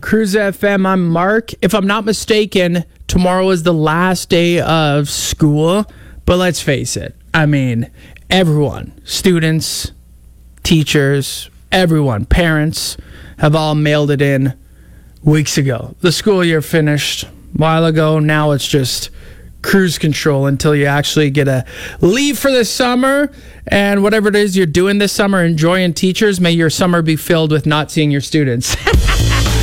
Cruise FM, I'm Mark. If I'm not mistaken, tomorrow is the last day of school. But let's face it. I mean, everyone, students, teachers, everyone, parents, have all mailed it in weeks ago. The school year finished a while ago. Now it's just cruise control until you actually get a leave for the summer. And whatever it is you're doing this summer, enjoying teachers, may your summer be filled with not seeing your students.